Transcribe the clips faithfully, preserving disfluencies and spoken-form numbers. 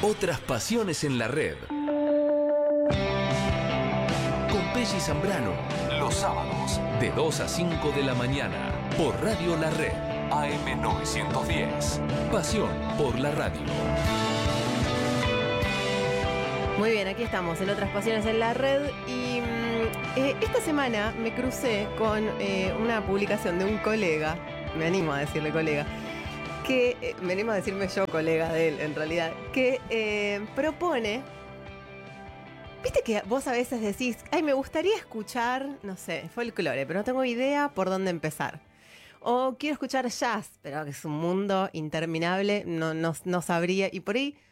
Otras pasiones en la red. Con Pelli Zambrano. Los sábados de dos a cinco de la mañana. Por Radio La Red. A M novecientos diez. Pasión por la radio. Muy bien, aquí estamos en Otras Pasiones en la Red. Y mm, eh, esta semana me crucé con eh, una publicación de un colega. Me animo a decirle colega. que eh, me animo a decirme yo colega de él, en realidad, que eh, propone, viste que vos a veces decís, ay, me gustaría escuchar, no sé, folclore, pero no tengo idea por dónde empezar. O quiero escuchar jazz, pero que es un mundo interminable, no, no, no sabría, y por ahí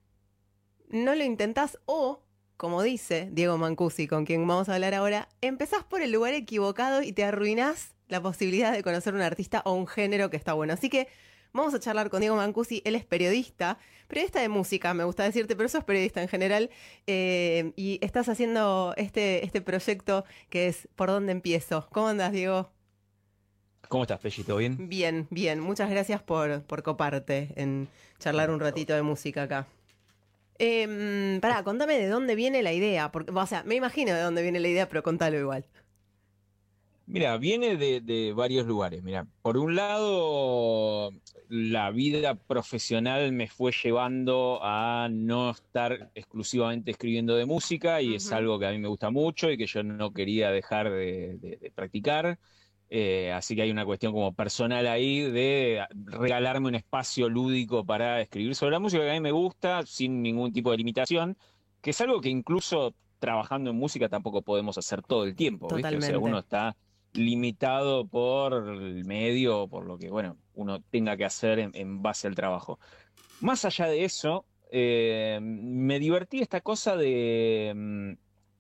no lo intentás, o, como dice Diego Mancusi, con quien vamos a hablar ahora, empezás por el lugar equivocado y te arruinás la posibilidad de conocer un artista o un género que está bueno. Así que vamos a charlar con Diego Mancusi. Él es periodista, periodista de música, me gusta decirte, pero sos periodista en general, eh, y estás haciendo este, este proyecto que es ¿Por dónde empiezo? ¿Cómo andás, Diego? ¿Cómo estás, Pelli? ¿Todo bien? Bien, bien. Muchas gracias por, por coparte en charlar un ratito de música acá. Eh, pará, contame de dónde viene la idea, porque, o sea, me imagino de dónde viene la idea, pero contalo igual. Mira, viene de, de varios lugares. Mira, por un lado, la vida profesional me fue llevando a no estar exclusivamente escribiendo de música y uh-huh. Es algo que a mí me gusta mucho y que yo no quería dejar de, de, de practicar. Eh, así que hay una cuestión como personal ahí de regalarme un espacio lúdico para escribir sobre la música que a mí me gusta sin ningún tipo de limitación, que es algo que incluso trabajando en música tampoco podemos hacer todo el tiempo. Totalmente. ¿Viste? O sea, uno está limitado por el medio, por lo que, bueno, uno tenga que hacer en, en base al trabajo. Más allá de eso, eh, me divertí esta cosa de,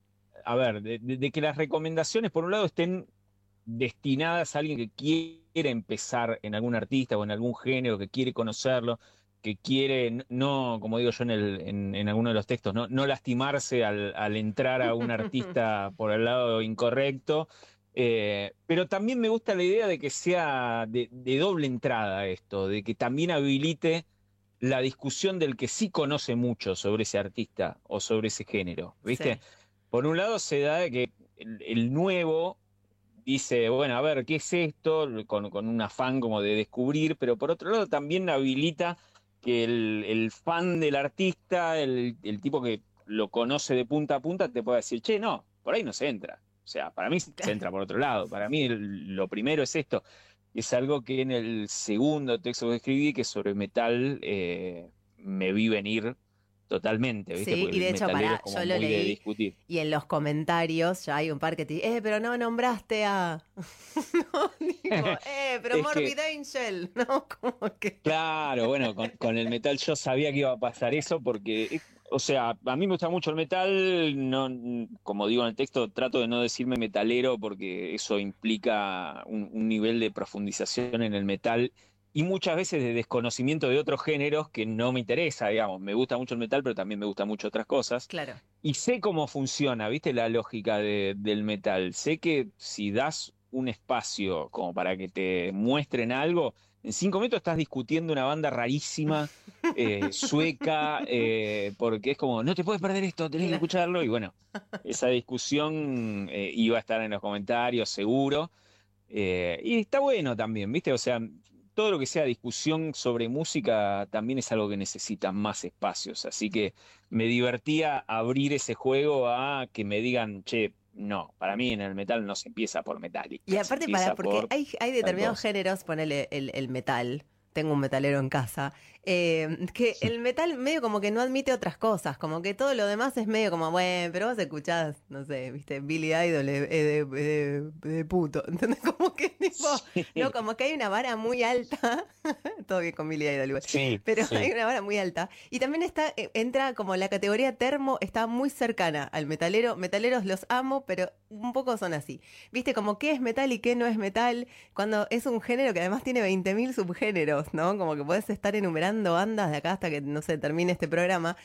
a ver, de, de, de que las recomendaciones, por un lado, estén destinadas a alguien que quiere empezar en algún artista o en algún género, que quiere conocerlo, que quiere, no, como digo yo en, el, en, en alguno de los textos, no, no lastimarse al, al entrar a un artista por el lado incorrecto. Eh, pero también me gusta la idea de que sea de, de doble entrada esto, de que también habilite la discusión del que sí conoce mucho sobre ese artista o sobre ese género, ¿viste? Sí. Por un lado se da que el, el nuevo dice, bueno, a ver, ¿qué es esto? Con, con un afán como de descubrir, pero por otro lado también habilita que el, el fan del artista, el, el tipo que lo conoce de punta a punta, te pueda decir, che, no, por ahí no se entra. O sea, para mí se entra por otro lado. Para mí el, lo primero es esto. Es algo que en el segundo texto que escribí, que es sobre metal, eh, me vi venir totalmente, ¿viste? Sí, porque y de hecho, pará, yo lo leí y en los comentarios ya hay un par que te dicen, eh, pero no nombraste a... no, digo, eh, pero Morbid que... Angel, ¿no? Como que... Claro, bueno, con, con el metal yo sabía que iba a pasar eso porque... O sea, a mí me gusta mucho el metal, no, como digo en el texto, trato de no decirme metalero porque eso implica un, un nivel de profundización en el metal y muchas veces de desconocimiento de otros géneros que no me interesa, digamos. Me gusta mucho el metal, pero también me gustan mucho otras cosas. Claro. Y sé cómo funciona, ¿viste? La lógica de, del metal. Sé que si das un espacio como para que te muestren algo, en cinco minutos estás discutiendo una banda rarísima, eh, sueca, eh, porque es como, no te puedes perder esto, tenés que escucharlo. Y bueno, esa discusión eh, iba a estar en los comentarios, seguro. Eh, y está bueno también, ¿viste? O sea, todo lo que sea discusión sobre música también es algo que necesita más espacios. Así que me divertía abrir ese juego a que me digan, che, no, para mí en el metal no se empieza por Metallica. Y aparte, para, porque por hay, hay determinados géneros, ponele el, el metal, tengo un metalero en casa, eh, que el metal medio como que no admite otras cosas, como que todo lo demás es medio como, bueno, pero vos escuchás, no sé, viste, Billy Idol es de, de, de, de puto, ¿entendés? Como que tipo, sí. No, como que hay una vara muy alta, todo bien con Billy Idol igual, sí, pero sí. Hay una vara muy alta, y también está, entra como la categoría termo, está muy cercana al metalero, metaleros los amo, pero un poco son así, viste, como qué es metal y qué no es metal, cuando es un género que además tiene veinte mil subgéneros, ¿no? Como que podés estar enumerando bandas de acá hasta que, no sé, termine este programa.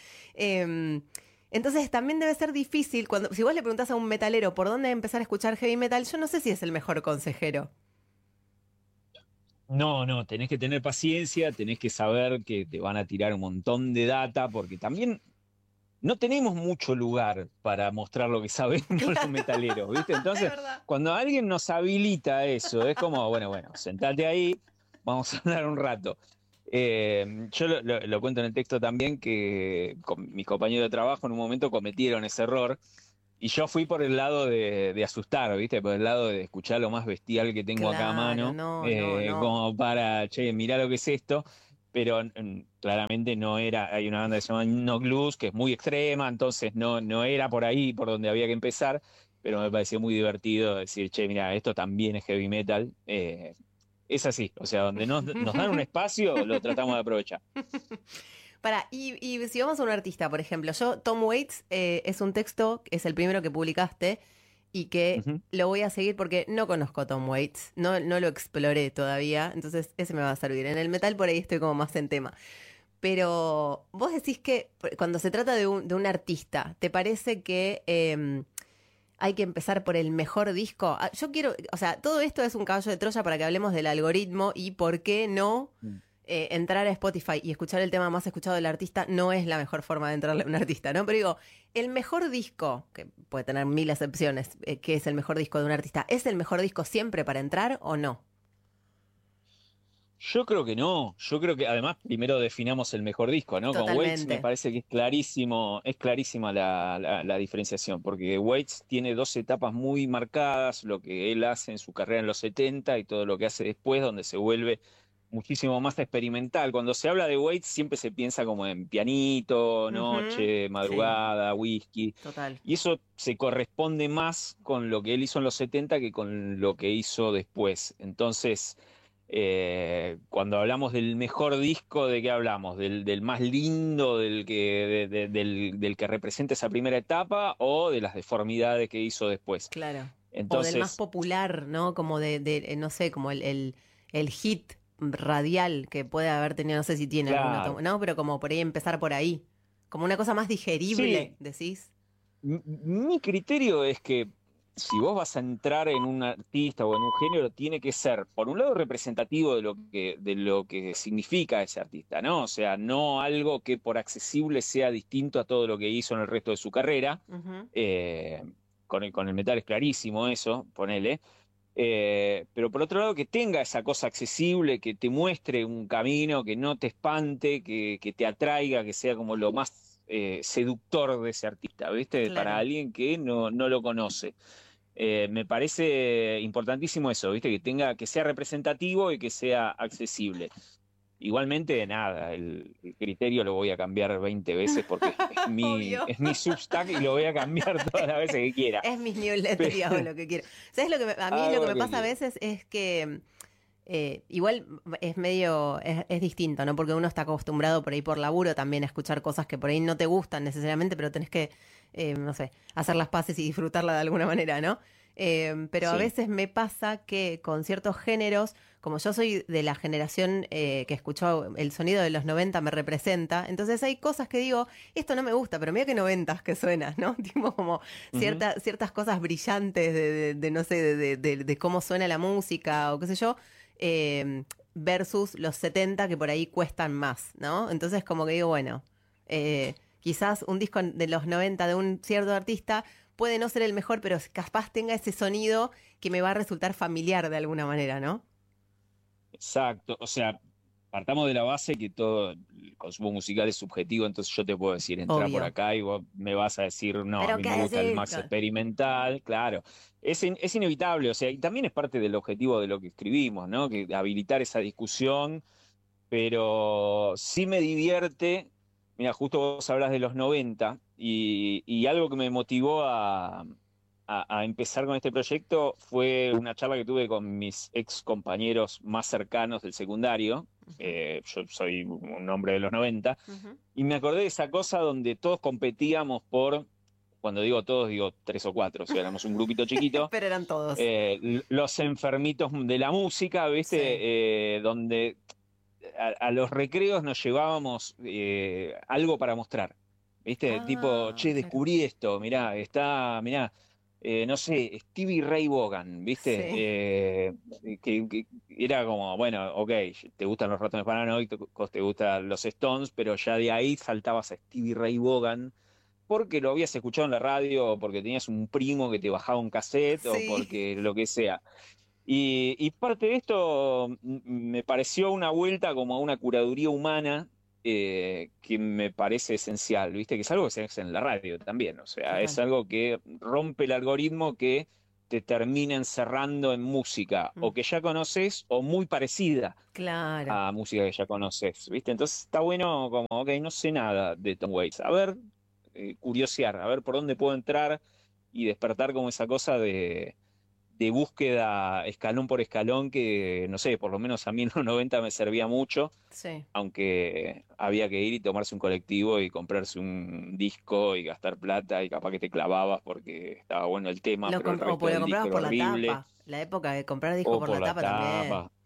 Eh, entonces también debe ser difícil, cuando si vos le preguntás a un metalero por dónde empezar a escuchar heavy metal, yo no sé si es el mejor consejero. No, no, tenés que tener paciencia, tenés que saber que te van a tirar un montón de data, porque también no tenemos mucho lugar para mostrar lo que sabemos los metaleros, ¿viste? Es Entonces, verdad. cuando alguien nos habilita eso, es como, bueno, bueno, sentate ahí, vamos a hablar un rato. Eh, yo lo, lo- lo cuento en el texto también que con mis compañeros de trabajo en un momento cometieron ese error y yo fui por el lado de, de asustar, ¿viste? Por el lado de escuchar lo más bestial que tengo acá a Claro, mano, no, no, eh, no. como para, che, mirá lo que es esto, pero mm, claramente no era, hay una banda que se llama No Blues, que es muy extrema, entonces no, no era por ahí por donde había que empezar, pero me pareció muy divertido decir, che, mira, esto también es heavy metal. Eh, es así, o sea, donde nos, nos dan un espacio, lo tratamos de aprovechar. Para, y, y si vamos a un artista, por ejemplo, yo, Tom Waits, eh, es un texto, es el primero que publicaste y que Ujú. lo voy a seguir porque no conozco a Tom Waits, no, no lo exploré todavía, entonces ese me va a servir. En el metal por ahí estoy como más en tema. Pero vos decís que por- cuando se trata de un, de un artista, ¿te parece que em, hay que empezar por el mejor disco? Ah, yo quiero, o sea, todo esto es un caballo de Troya para que hablemos del algoritmo y por qué no Mm. eh, entrar a Spotify y escuchar el tema más escuchado del artista no es la mejor forma de entrarle a un artista, ¿no? Pero digo, el mejor disco, que puede tener mil excepciones, eh, que es el mejor disco de un artista, ¿es el mejor disco siempre para entrar o no? Yo creo que no, yo creo que además primero definamos el mejor disco, ¿no? Con Waits me Totalmente. parece que es clarísimo, es clarísima la, la- la diferenciación, porque Waits tiene dos etapas muy marcadas, lo que él hace en su carrera en los setenta y todo lo que hace después, donde se vuelve muchísimo más experimental. Cuando se habla de Waits siempre se piensa como en pianito, Ujú. noche, Sí, madrugada, whisky, total. y eso se corresponde más con lo que él hizo en los setenta que con lo que hizo después. Entonces... Eh, cuando hablamos del mejor disco, ¿de qué hablamos? ¿Del, del más lindo, del que, de- de- del, del que representa esa primera etapa o de las deformidades que hizo después? Claro. O del más Entonces, popular, ¿no? Como de, de, eh, no sé, como el, el, el hit radial que puede haber tenido, no sé si tiene alguno, claro, to- ¿no? Pero como por ahí empezar por ahí. Como una cosa más digerible, sí, decís. m- mi criterio es que si vos vas a entrar en un artista o en un género, tiene que ser, por un lado, representativo de lo que, de lo que significa ese artista, ¿no? O sea, no algo que por accesible sea distinto a todo lo que hizo en el resto de su carrera. Ujú. Eh, con el, con el metal es clarísimo eso, ponele. Eh, pero por otro lado, que tenga esa cosa accesible, que te muestre un camino, que no te espante, que, que te atraiga, que sea como lo más eh, seductor de ese artista, ¿viste? Para Claro. alguien que no, no lo conoce. Eh, me parece importantísimo eso, ¿viste? Que tenga, que sea representativo y que sea accesible. Igualmente, nada, el, el criterio lo voy a cambiar veinte veces porque es, es mi, Obvio. es mi Substack y lo voy a cambiar todas las veces que quiera. Es mis newsletters o Pero, lo que quiero. ¿Sabes lo que me- a mí lo hago que lo me que pasa a quiera. veces es que eh, igual es medio, es, es distinto, ¿no? Porque uno está acostumbrado por ahí por laburo también a escuchar cosas que por ahí no te gustan necesariamente, pero tenés que, eh, no sé, hacer las paces y disfrutarla de alguna manera, ¿no? Eh, pero a Sí. veces me pasa que con ciertos géneros, como yo soy de la generación eh, que escuchó el sonido de los noventa me representa, entonces hay cosas que digo, esto no me gusta, pero mira qué noventas que suena, ¿no? Tipo como Ujú. cierta, ciertas cosas brillantes de, de- de, no sé, de, de- de- de cómo suena la música o qué sé yo, eh, versus los setenta que por ahí cuestan más, ¿no? Entonces como que digo, bueno, eh, quizás un disco de los noventa de un cierto artista puede no ser el mejor, pero capaz tenga ese sonido que me va a resultar familiar de alguna manera, ¿no? Exacto. O sea, partamos de la base que todo el consumo musical es subjetivo, entonces yo te puedo decir, entra por Obvio. acá y vos me vas a decir, no, a Pero mí qué me gusta el decir, más experimental, claro. Es, in- es inevitable, o sea, y también es parte del objetivo de lo que escribimos, ¿no? Que habilitar esa discusión, pero sí me divierte. Mira, justo vos hablas de los noventa y, y algo que me motivó a, a- a empezar con este proyecto fue una charla que tuve con mis ex compañeros más cercanos del secundario. Ujú, Eh, yo soy un hombre de los noventa ujú. y me acordé de esa cosa donde todos competíamos por, cuando digo todos, digo tres o cuatro, o sea, éramos un grupito chiquito, Pero eran todos. eh, l- los enfermitos de la música, Sí. ¿viste? Eh, donde a, a los recreos nos llevábamos eh, algo para mostrar. ¿Viste? Tipo, Ah, che, claro. descubrí esto, mirá, está, mirá. eh, no sé, Stevie Ray Vaughan, ¿viste? Sí. Eh, que, que era como, bueno, ok, te gustan los Ratones Paranoicos, te gustan los Stones, pero ya de ahí saltabas a Stevie Ray Vaughan porque lo habías escuchado en la radio, o porque tenías un primo que te bajaba un cassette, o Sí. porque lo que sea. Y, y parte de esto m- me pareció una vuelta como a una curaduría humana eh, que me parece esencial, ¿viste? Que es algo que se hace en la radio también, o sea, es Total. algo que rompe el algoritmo que te termina encerrando en música, Mm. o que ya conoces, o muy parecida Claro. a música que ya conoces, ¿viste? Entonces está bueno como, ok, no sé nada de Tom Waits, a ver, eh, curiosear, a ver por dónde puedo entrar y despertar como esa cosa de de búsqueda escalón por escalón que, no sé, por lo menos a mí en los noventa me servía mucho, Sí. aunque había que ir y tomarse un colectivo y comprarse un disco y gastar plata y capaz que te clavabas porque estaba bueno el tema, Lo pero el com- o resto pues lo del comprabas disco era por la horrible, tapa. La época de comprar disco o por por la la tapa también. tapa.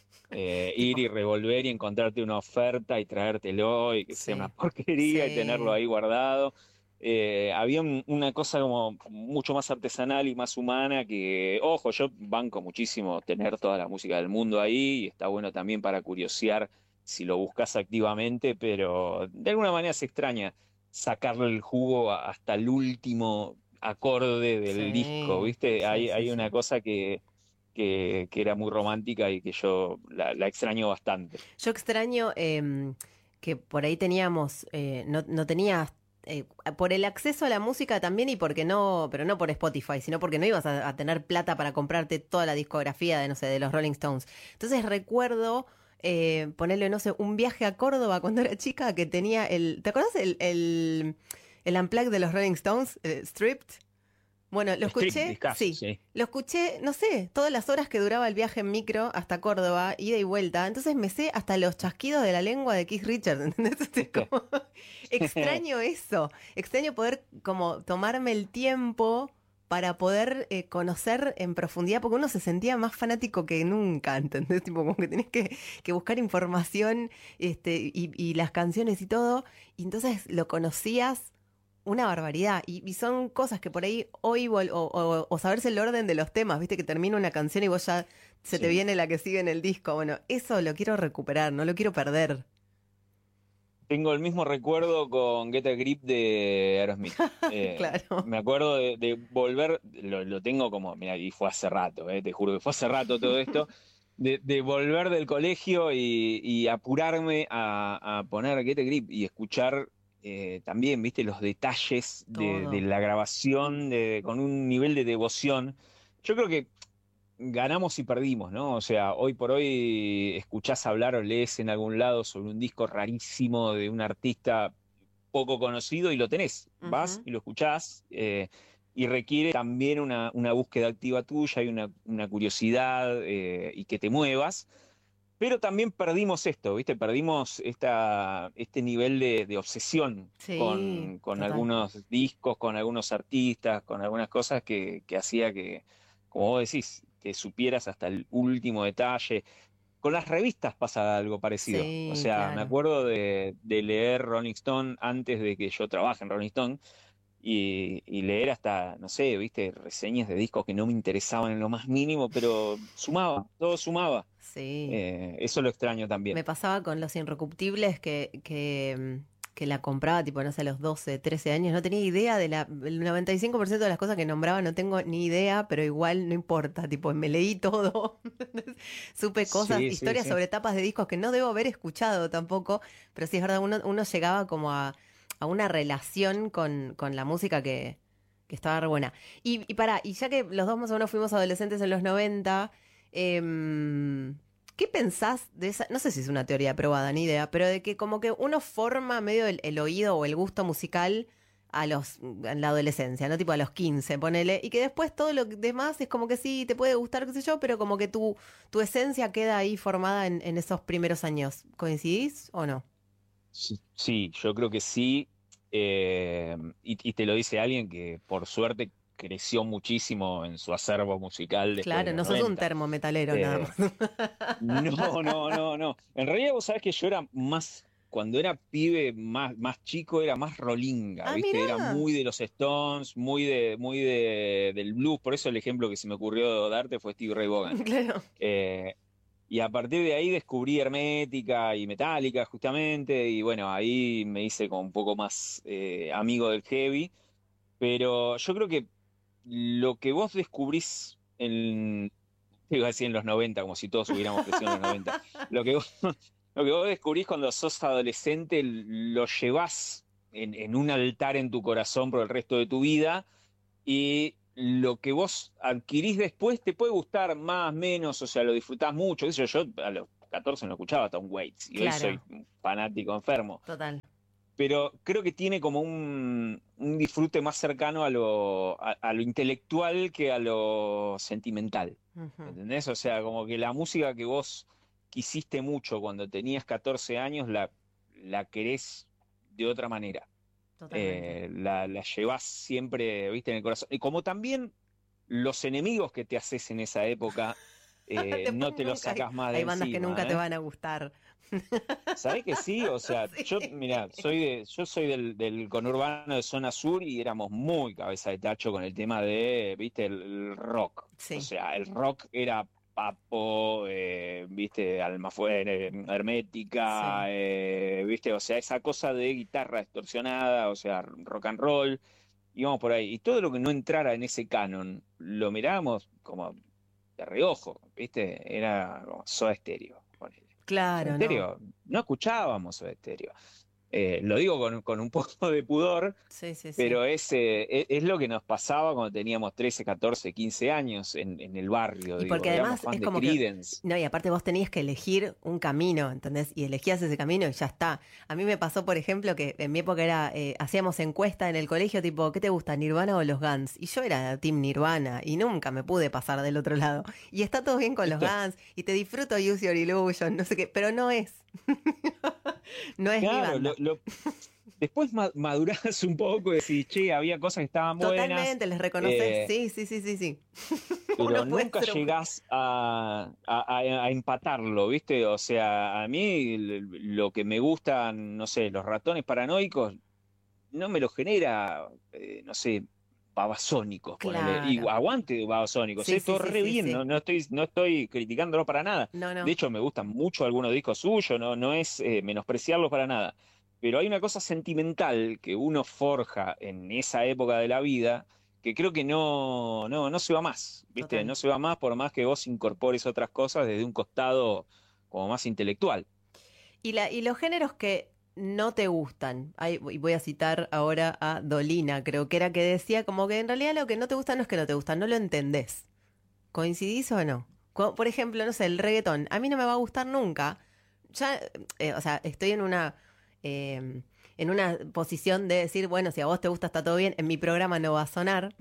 Eh, ir Tipo, y revolver y encontrarte una oferta y traértelo y que sea una sí. porquería y tenerlo Sí. ahí guardado. Eh, había un- una cosa como mucho más artesanal y más humana que, ojo, yo banco muchísimo tener toda la música del mundo ahí y está bueno también para curiosear si lo buscas activamente, pero de alguna manera se extraña sacarle el jugo a- hasta el último acorde del disco, Sí. ¿viste? Sí, Hay, sí, hay sí. una cosa que que, que era muy romántica y que yo la, la extraño bastante. Yo extraño em, que por ahí teníamos, eh, no, no tenías, eh, por el acceso a la música también y porque no, pero no por Spotify, sino porque no ibas a, a tener plata para comprarte toda la discografía de, no sé, de los Rolling Stones. Entonces recuerdo eh, ponerle, no sé, un viaje a Córdoba cuando era chica que tenía el, ¿te acuerdas el, el, el Unplugged de los Rolling Stones, eh, Stripped? Bueno, lo Strict escuché, discazo, sí. sí. Lo escuché, no sé, todas las horas que duraba el viaje en micro hasta Córdoba, ida y vuelta. Entonces me sé hasta los chasquidos de la lengua de Keith Richards, ¿entendés? Es como, extraño eso. Extraño poder como tomarme el tiempo para poder eh, conocer en profundidad, porque uno se sentía más fanático que nunca, ¿entendés? Tipo, como que tenés que, que buscar información este, y, y las canciones y todo. Y entonces lo conocías una barbaridad. Y, y son cosas que por ahí hoy, vol- o, o- o saberse el orden de los temas, viste que termina una canción y vos ya se te Sí. viene la que sigue en el disco. Bueno, eso lo quiero recuperar, no lo quiero perder. Tengo el mismo recuerdo con Get a Grip de Aerosmith. Eh, Claro. me acuerdo de, de volver, lo, lo tengo como, mira, y fue hace rato, eh, te juro que fue hace rato todo esto, de, de volver del colegio y, y apurarme a, a poner Get a Grip y escuchar eh, también, viste, los detalles de, de Todo. la grabación de, con un nivel de devoción. Yo creo que ganamos y perdimos, ¿no? O sea, hoy por hoy escuchás hablar o lees en algún lado sobre un disco rarísimo de un artista poco conocido y lo tenés, vas Ujú. y lo escuchás eh, y requiere también una, una búsqueda activa tuya y una, una curiosidad eh, y que te muevas. Pero también perdimos esto, ¿viste? Perdimos esta, este nivel de, de obsesión Sí, con, con total. algunos discos, con algunos artistas, con algunas cosas que, que hacía que, como vos decís, que supieras hasta el último detalle. Con las revistas pasa algo parecido. O Sí, sea, me claro. acuerdo de, de leer Rolling Stone antes de que yo trabaje en Rolling Stone y, y leer hasta, no sé, viste, reseñas de discos que no me interesaban en lo más mínimo, pero sumaba, todo sumaba. Sí. Eh, eso lo extraño también. Me pasaba con Los Irrecuptibles que, que, mm, que la compraba, tipo, no sé, a los doce trece años. No tenía idea de la... El noventa y cinco por ciento de las cosas que nombraba no tengo ni idea, pero igual no importa. Tipo, me leí todo. Supe cosas, Sí, sí, historias sí. sobre tapas de discos que no debo haber escuchado tampoco. Pero sí es verdad, uno, uno llegaba como a, a una relación con, con la música que, que estaba re buena. Y, y pará, y ya que los dos más o menos fuimos adolescentes en los noventa, em, ¿qué pensás de esa? No sé si es una teoría probada, ni idea, pero de que como que uno forma medio el, el oído o el gusto musical a los, en la adolescencia, ¿no? Tipo a los quince, ponele, y que después todo lo demás es como que sí, te puede gustar, qué sé yo, pero como que tu, tu esencia queda ahí formada en, en esos primeros años. ¿Coincidís o no? Sí, sí, yo creo que sí. Eh, y, y te lo dice alguien que por suerte creció muchísimo en su acervo musical después de Claro, los no sos un noventa. termometalero nada Eh, más. no, no, no, no. En realidad vos sabés que yo era más. cuando era pibe más, más chico era más rolinga, Ah, ¿viste? Era mirá. muy de los Stones, muy de, muy de, del blues, por eso el ejemplo que se me ocurrió darte fue Stevie Ray Vaughan. Claro. Eh, y a partir de ahí descubrí Hermética y Metallica justamente, y bueno, ahí me hice como un poco más eh, amigo del heavy, pero yo creo que lo que vos descubrís en, iba a decir en los noventa, como si todos hubiéramos crecido en los noventa, lo que vos, lo que vos descubrís cuando sos adolescente lo llevás en, en un altar en tu corazón por el resto de tu vida, y lo que vos adquirís después te puede gustar más, menos, o sea, lo disfrutás mucho. Qué sé Yo, yo a los catorce no escuchaba Tom Waits y hoy soy Claro, un fanático enfermo, total. pero creo que tiene como un, un disfrute más cercano a lo, a, a lo intelectual que a lo sentimental. Ujú, ¿Entendés? O sea, como que la música que vos quisiste mucho cuando tenías catorce años, la, la querés de otra manera. totalmente. Eh, la, la llevás siempre, viste, en el corazón. Y como también los enemigos que te haces en esa época, eh, Después no te los nunca hay, sacás más de hay bandas que nunca encima, te ¿eh? van a gustar. ¿Sabés que sí? O sea, yo, Sí. mira, soy de, yo soy del, del conurbano de zona sur y éramos muy cabeza de tacho con el tema de, viste, el, el rock. O Sí, sea, el rock era Papo, eh, viste, Almafuerte, Hermética, sí. eh, viste, o sea, esa cosa de guitarra distorsionada, o sea, rock and roll, íbamos por ahí. Y todo lo que no entrara en ese canon, lo mirábamos como de reojo, viste, era como Soda Stereo. Soda Claro, no. Stereo, no escuchábamos Soda Stereo. Eh, lo digo con, con un poco de pudor, Sí, sí, sí. pero es, eh, es, es lo que nos pasaba cuando teníamos trece, catorce, quince años en, en el barrio, Y digo, porque éramos además fan es de como que, Creedence. no, y aparte vos tenías que elegir un camino, ¿entendés? Y elegías ese camino y ya está. A mí me pasó, por ejemplo, que en mi época era, eh, hacíamos encuesta en el colegio, tipo, ¿qué te gusta, Nirvana o los Guns? Y yo era Team Nirvana y nunca me pude pasar del otro lado. Y está todo bien con los Esto, Guns y te disfruto Use Your Illusion, no sé qué, pero no es. No es mi claro, lo, banda. lo- después ma- madurás un poco y decís, che, había cosas que estaban buenas, Totalmente, les reconoces. eh, Sí, sí, sí, sí, sí. pero Uno puede nunca ser un... llegás a, a- a- a empatarlo, ¿viste? O sea, a mí l- lo que me gustan, no sé, los ratones paranoicos, no me lo genera, eh, no sé, babasónicos, ponele. Y Claro. aguante babasónicos, Sí, ¿eh? sí, Todo sí, re sí, bien, sí. no, no estoy, no estoy criticándolo para nada. No, De no. hecho, me gustan mucho algunos discos suyos, no, no es eh, menospreciarlos para nada. Pero hay una cosa sentimental que uno forja en esa época de la vida que creo que no, no, no se va más, ¿viste? Total. No se va más por más que vos incorpores otras cosas desde un costado como más intelectual. Y, la, y los géneros que no te gustan. Hay- y voy a citar ahora a Dolina, creo que era que decía como que en realidad lo que no te gusta no es que no te gusta, no lo entendés. ¿Coincidís o no? Co- Por ejemplo, no sé, el reggaetón. A mí no me va a gustar nunca. Ya, eh, o sea, estoy en una, eh, en una posición de decir, bueno, si a vos te gusta está todo bien, en mi programa no va a sonar.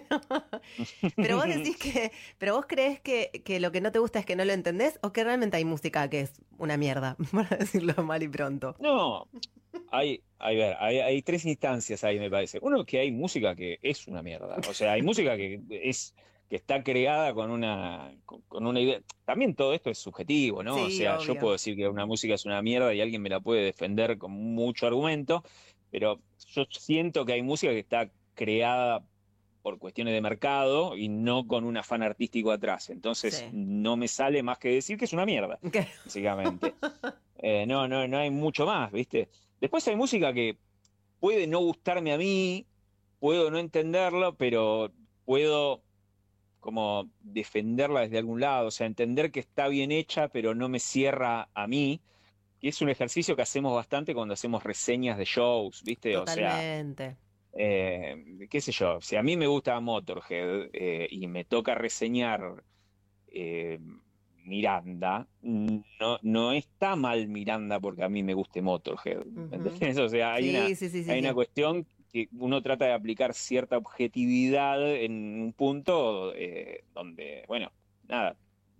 Pero vos decís que, pero vos crees que, que lo que no te gusta es que no lo entendés o que realmente hay música que es una mierda, para decirlo mal y pronto. No, hay, hay, ver, hay, hay tres instancias ahí, me parece. Uno, que hay música que es una mierda. O sea, hay música que es, que está creada con una, con, con una idea. También todo esto es subjetivo, ¿no? O Sí, sea, yo puedo obvio. decir que una música es una mierda y alguien me la puede defender con mucho argumento, pero yo siento que hay música que está creada por cuestiones de mercado y no con un afán artístico atrás. Entonces, Sí. no me sale más que decir que es una mierda, básicamente. Eh, no, no, no hay mucho más, ¿viste? Después hay música que puede no gustarme a mí, puedo no entenderlo, pero puedo como defenderla desde algún lado, o sea, entender que está bien hecha, pero no me cierra a mí. Y es un ejercicio que hacemos bastante cuando hacemos reseñas de shows, ¿viste? O sea, Totalmente. eh, qué sé yo, si a mí me gusta Motorhead eh, y me toca reseñar eh, Miranda, no, no está mal Miranda porque a mí me guste Motorhead, ¿me Ujú. ¿entendés? O sea, hay una, Sí, sí, sí, sí, hay una sí. cuestión que uno trata de aplicar cierta objetividad en un punto eh, donde, bueno, nada,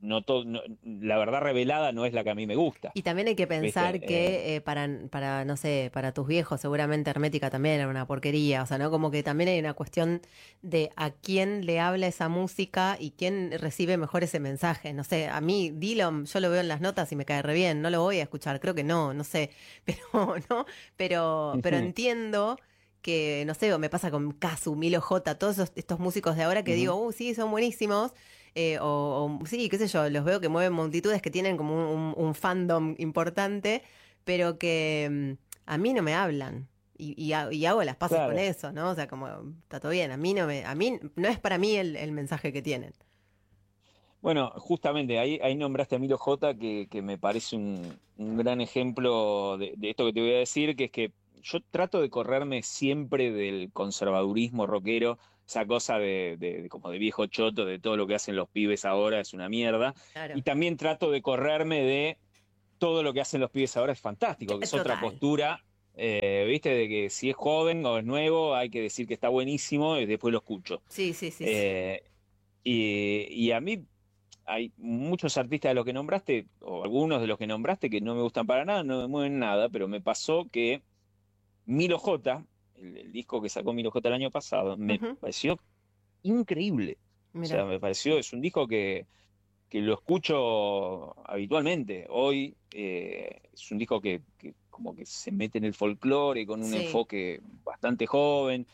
no todo, no, la verdad revelada no es la que a mí me gusta. Y también hay que pensar ¿Viste? que Eh, eh, para, para, no sé, para tus viejos seguramente Hermética también era una porquería, o sea, ¿no? Como que también hay una cuestión de a quién le habla esa música y quién recibe mejor ese mensaje. No sé, a mí Dillom, yo lo veo en las notas y me cae re bien, no lo voy a escuchar, creo que no, no sé, pero, ¿no? Pero, pero ujú, entiendo que, no sé, o me pasa con Casu, Milo J, todos esos- estos músicos de ahora que ujú. digo, uh, sí, son buenísimos, eh, o, o, sí, qué sé yo, los veo que mueven multitudes que tienen como un, un- un fandom importante, pero que mm, a mí no me hablan. Y, y ha- y hago las paces con Claro. eso, ¿no? O sea, como está todo bien, a mí no me, a mí no es para mí el, el mensaje que tienen. Bueno, justamente ahí, ahí nombraste a Milo J, que, que me parece un, un gran ejemplo de, de esto que te voy a decir, que es que yo trato de correrme siempre del conservadurismo rockero, esa cosa de, de- de como de viejo choto, de todo lo que hacen los pibes ahora es una mierda, Claro. y también trato de correrme de todo lo que hacen los pibes ahora es fantástico, que es otra Total. postura, eh, ¿viste? De que si es joven o es nuevo, hay que decir que está buenísimo y después lo escucho. Sí, sí, sí, sí. Eh, y, y a mí hay muchos artistas de los que nombraste, o algunos de los que nombraste, que no me gustan para nada, no me mueven nada, pero me pasó que Milo J, el, el disco que sacó Milo J el año pasado, me Ujú. pareció increíble. O Mira, sea, me pareció, es un disco que, que lo escucho habitualmente. Hoy eh, es un disco que, que como que se mete en el folclore con un sí, enfoque bastante joven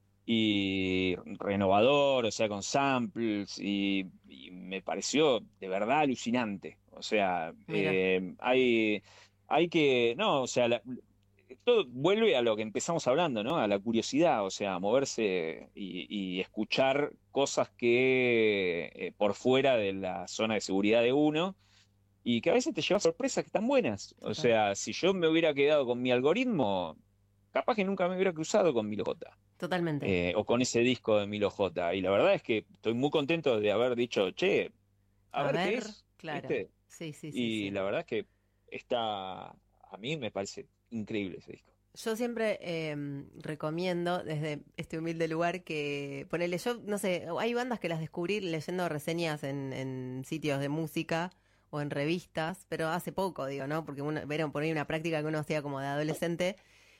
y renovador, o sea, con samples, y, y me pareció de verdad alucinante. O sea, mira. eh, hay, hay que, no, o sea, la- todo vuelve a lo que empezamos hablando, ¿no? A la curiosidad, o sea, a moverse y, y escuchar cosas que eh, por fuera de la zona de seguridad de uno. Y que a veces te llevas sorpresas que están buenas. O Total. sea, si yo me hubiera quedado con mi algoritmo, capaz que nunca me hubiera cruzado con Milo J Totalmente. eh, o con ese disco de Milo J. Y la verdad es que estoy muy contento de haber dicho, che, a A ver qué ver, es, claro. ¿viste? Sí, sí, sí, Y sí. la verdad es que está, a mí me parece increíble ese disco. Yo siempre eh, recomiendo desde este humilde lugar que ponerle, yo no sé, hay bandas que las descubrí leyendo reseñas en, en sitios de música o en revistas, pero hace poco, digo, ¿no? Porque uno, era por ahí una práctica que uno hacía como de adolescente.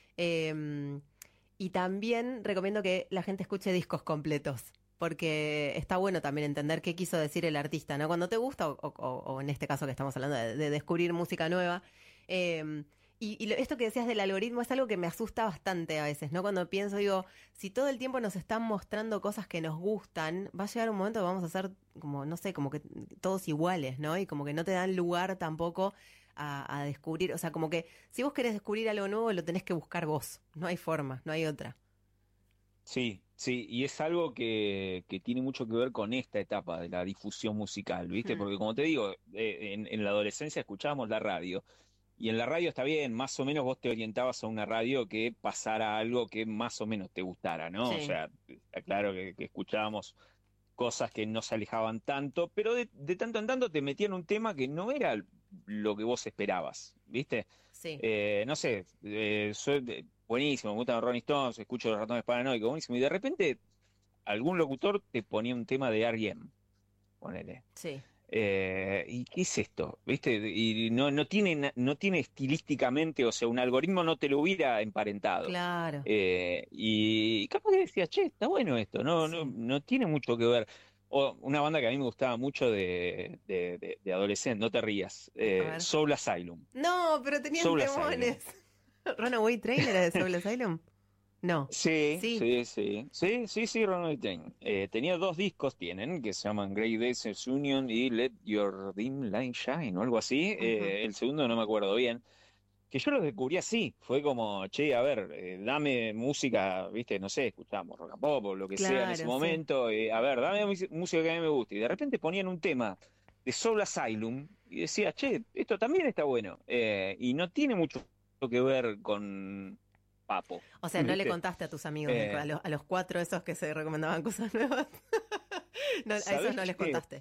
Eh, y también recomiendo que la gente escuche discos completos, porque está bueno también entender qué quiso decir el artista, ¿no? Cuando te gusta, o, o- o en este caso que estamos hablando de, de descubrir música nueva. eh, y, y lo- esto que decías del algoritmo es algo que me asusta bastante a veces, ¿no? Cuando pienso, digo, si todo el tiempo nos están mostrando cosas que nos gustan, va a llegar un momento que vamos a ser como, no sé, como que todos iguales, ¿no? Y como que no te dan lugar tampoco a, a descubrir, o sea, como que si vos querés descubrir algo nuevo, lo tenés que buscar vos, no hay forma, no hay otra. Sí, sí, y es algo que, que tiene mucho que ver con esta etapa de la difusión musical, ¿viste? Hmm. Porque como te digo, eh, en, en la adolescencia escuchábamos la radio. Y en la radio está bien, más o menos vos te orientabas a una radio que pasara algo que más o menos te gustara, ¿no? O Sí, sea, está claro que, que escuchábamos cosas que no se alejaban tanto, pero de, de tanto en tanto te metían un tema que no era lo que vos esperabas, ¿viste? sí. Eh, no sé, eh, soy de- buenísimo, me gustan los Rolling Stones, escucho los Ratones Paranoicos, buenísimo, y de repente algún locutor te ponía un tema de R E M, ponele. Sí, Eh, ¿y qué es esto? ¿Viste? Y no, no tiene, na- no tiene estilísticamente, o sea, un algoritmo no te lo hubiera emparentado. claro, Eh, y capaz que decía, che, está bueno esto, no, no, sí. no tiene mucho que ver. O una banda que a mí me gustaba mucho de, de, de- de adolescente, no te rías, A eh, ver. Soul Asylum. No, pero tenían Soul Asylum. temones. ¿Runaway Train era de Soul Asylum? No. Sí, Sí. sí, sí, sí, sí, sí, Ronald Train. Eh, tenía dos discos, tienen, que se llaman Great Days Union y Let Your Dim Light Shine o algo así. Ujú. Eh, el segundo no me acuerdo bien. Que yo los descubrí así, fue como, che, a ver, eh, dame música, viste, no sé, escuchamos rock and pop o lo que sea en ese Claro, sí. momento, eh, a ver, dame mus- música que a mí me guste. Y de repente ponían un tema de Soul Asylum y decía, che, esto también está bueno. Eh, y no tiene mucho que ver con Papo, O sea, no le ¿viste? contaste a tus amigos, de- a Eh, los, a los cuatro esos que se recomendaban cosas nuevas. No, a esos no ¿Sabés les qué? contaste.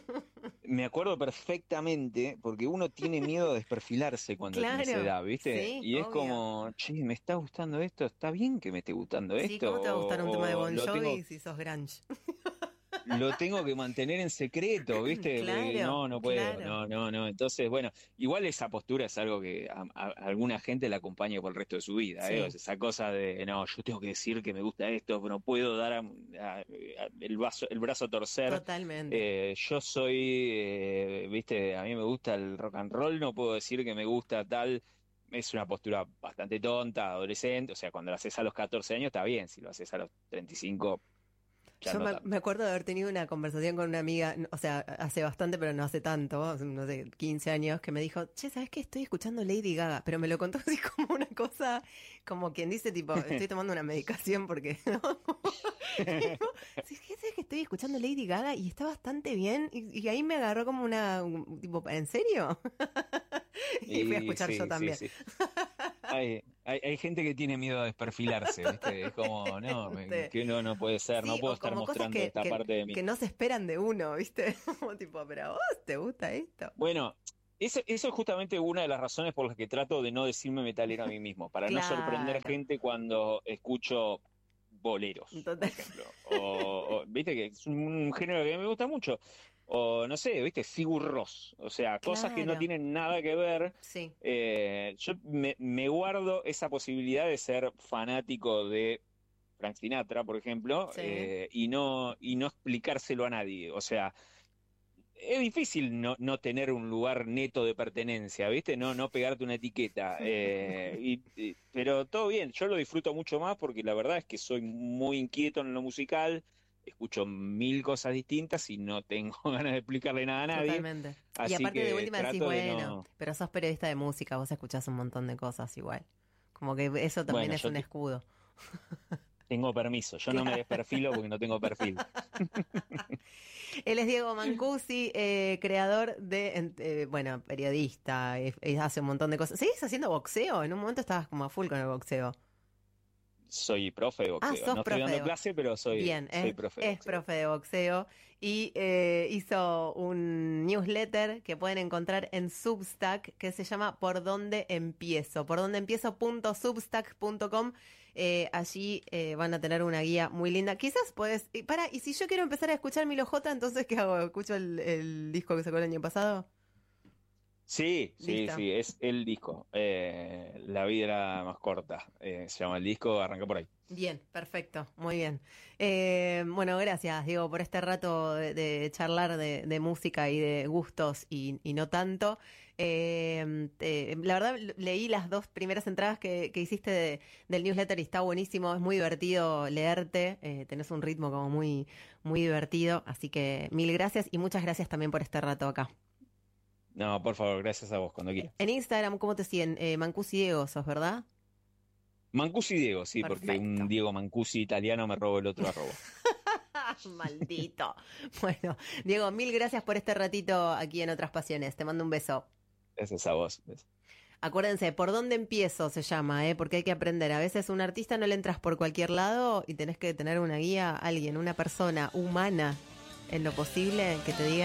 Me acuerdo perfectamente, porque uno tiene miedo de desperfilarse cuando tiene esa Claro, edad, ¿viste? sí, Y es obvio. como, che, ¿me está gustando esto? ¿Está bien que me esté gustando Sí, esto? ¿cómo te va a gustar un tema de ¿O, o Bon lo tengo? Jovi si sos grunge? lo tengo que mantener en secreto, ¿viste? Claro, no, no puedo, claro. no, no, no. Entonces, bueno, igual esa postura es algo que a, a- a alguna gente la acompaña por el resto de su vida, ¿eh? Sí. O sea, esa cosa de, no, yo tengo que decir que me gusta esto, no puedo dar a- a- a- el, vaso, el brazo a torcer. Totalmente. Eh, yo soy, eh, ¿viste? A mí me gusta el rock and roll, no puedo decir que me gusta tal. Es una postura bastante tonta, adolescente. O sea, cuando lo haces a los catorce años está bien, si lo haces a los treinta y cinco, ya Yo no me, tanto. me acuerdo de haber tenido una conversación con una amiga, n- o sea, hace bastante, pero no hace tanto, hace, no sé, quince años, que me dijo, che, ¿sabes qué? Estoy escuchando Lady Gaga, pero me lo contó así como una cosa, como quien dice, tipo, estoy tomando una medicación porque, ¿no? Tipo, "Sí, ¿qué sabes que estoy escuchando Lady Gaga y está bastante bien? Y, y ahí me agarró como una, un- tipo, ¿en serio? Y fui a Y escuchar sí, yo sí, también. sí. Hay, hay, hay gente que tiene miedo a desperfilarse, ¿viste? Es como, no, me- Totalmente. que no, no puede ser, no Sí, puedo o estar como cosas mostrando que, esta que, parte de mí. que no se esperan de uno, ¿viste? Como tipo, pero a vos te gusta esto. Bueno, eso, eso es justamente una de las razones por las que trato de no decirme metalero a mí mismo, para no sorprender Claro, gente cuando escucho boleros, por total. ejemplo. O, o, viste que es un género que me gusta mucho. O no sé, viste, Sigur Rós. O sea, cosas que no Claro, tienen nada que ver. sí, Eh, yo me, me guardo esa posibilidad de ser fanático de Frank Sinatra, por ejemplo, sí. eh, y no, y no explicárselo a nadie. O sea, es difícil no, no tener un lugar neto de pertenencia, ¿viste? No, no pegarte una etiqueta. Eh, y- y- pero todo bien, yo lo disfruto mucho más porque la verdad es que soy muy inquieto en lo musical, escucho mil cosas distintas y no tengo ganas de explicarle nada a nadie, Totalmente. Y así aparte de que última decís, trato de bueno, no... pero sos periodista de música, vos escuchás un montón de cosas igual. Como que eso también Bueno, es yo un te- escudo. tengo permiso, yo no me desperfilo porque no tengo perfil. Él es Diego Mancusi, eh, creador de, en- eh, bueno, periodista, eh, eh, hace un montón de cosas. ¿Seguís haciendo boxeo? En un momento estabas como a full con el boxeo. Soy profe de Ah, boxeo, sos no estoy profe de dando boxeo. clase, pero soy, Bien, soy es, profe de es boxeo. profe de boxeo y eh, hizo un newsletter que pueden encontrar en Substack que se llama Por dónde empiezo, por dónde empiezo punto substack punto com. Eh, allí eh, van a tener una guía muy linda. Quizás puedes, y para, y si yo quiero empezar a escuchar Milo J, entonces ¿qué hago? ¿Escucho el, el disco que sacó el año pasado? Sí, sí, Listo. sí, es el disco. Eh, La vida era más corta. Eh, se llama el disco, arranca por ahí. Bien, perfecto, muy bien. Eh, bueno, gracias, Diego, por este rato de, de charlar de, de música y de gustos y, y no tanto. Eh, te- la verdad, leí las dos primeras entradas que, que hiciste de- del newsletter y está buenísimo, es muy divertido leerte, eh, tenés un ritmo como muy, muy divertido, así que mil gracias y muchas gracias también por este rato acá. No, por favor, gracias a vos, cuando quieras. En Instagram, ¿cómo te siguen? Eh, Mancusi Diego, sos, ¿verdad? Mancusi Diego, sí, porque Perfecto. un Diego Mancusi italiano me robó el otro arroba. Maldito. Bueno, Diego, mil gracias por este ratito aquí en Otras Pasiones. Te mando un beso. Gracias a vos. Acuérdense, ¿por dónde empiezo? Se llama, ¿eh? Porque hay que aprender. A veces un artista no le entras por cualquier lado y tenés que tener una guía, alguien, una persona humana en lo posible que te diga.